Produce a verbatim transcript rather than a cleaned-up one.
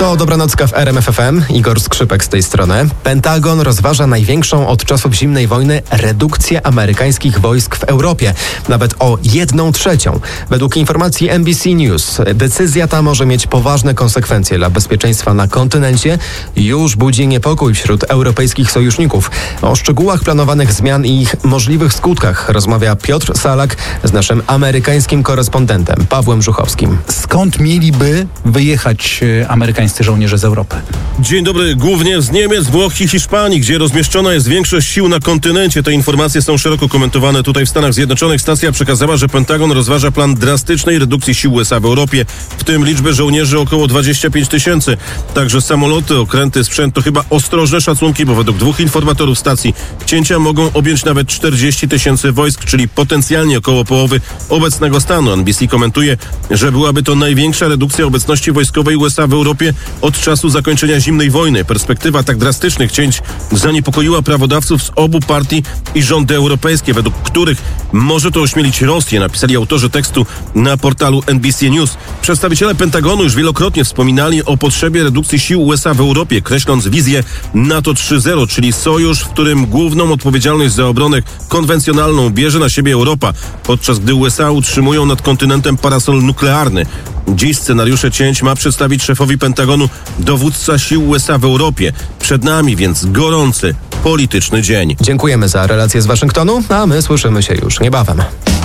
To Dobranocka w R M F F M. Igor Skrzypek z tej strony. Pentagon rozważa największą od czasów zimnej wojny redukcję amerykańskich wojsk w Europie. Nawet o jedną trzecią. Według informacji N B C News decyzja ta może mieć poważne konsekwencje dla bezpieczeństwa na kontynencie. Już budzi niepokój wśród europejskich sojuszników. O szczegółach planowanych zmian i ich możliwych skutkach rozmawia Piotr Salak z naszym amerykańskim korespondentem Pawłem Żuchowskim. Skąd mieliby wyjechać amerykańscy żołnierze z Europy? Dzień dobry. Głównie z Niemiec, Włoch i Hiszpanii, gdzie rozmieszczona jest większość sił na kontynencie. Te informacje są szeroko komentowane tutaj w Stanach Zjednoczonych. Stacja przekazała, że Pentagon rozważa plan drastycznej redukcji sił U S A w Europie, w tym liczbę żołnierzy około dwadzieścia pięć tysięcy. Także samoloty, okręty, sprzęt to chyba ostrożne szacunki, bo według dwóch informatorów stacji cięcia mogą objąć nawet czterdzieści tysięcy wojsk, czyli potencjalnie około połowy obecnego stanu. N B C komentuje, że byłaby to największa redukcja obecności wojskowej U S A w Europie od czasu zakończenia zimnej wojny. Perspektywa tak drastycznych cięć zaniepokoiła prawodawców z obu partii i rządy europejskie, według których może to ośmielić Rosję, napisali autorzy tekstu na portalu N B C News. Przedstawiciele Pentagonu już wielokrotnie wspominali o potrzebie redukcji sił U S A w Europie, kreśląc wizję NATO trzy zero, czyli sojusz, w którym główną odpowiedzialność za obronę konwencjonalną bierze na siebie Europa, podczas gdy U S A utrzymują nad kontynentem parasol nuklearny. Dziś scenariusze cięć ma przedstawić szefowi Pentagonu dowódca sił U S A w Europie. Przed nami więc gorący polityczny dzień. Dziękujemy za relację z Waszyngtonu, a my słyszymy się już niebawem.